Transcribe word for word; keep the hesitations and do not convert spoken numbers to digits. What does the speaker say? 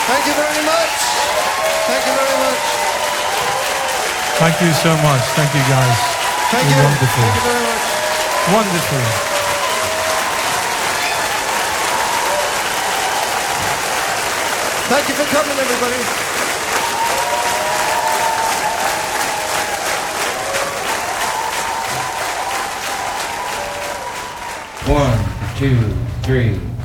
Thank you very much. Thank you very much. Thank you so much. Thank you, guys. Thank You're you. wonderful. Thank you very much. Wonderful. Thank you for coming, everybody. One, two, three.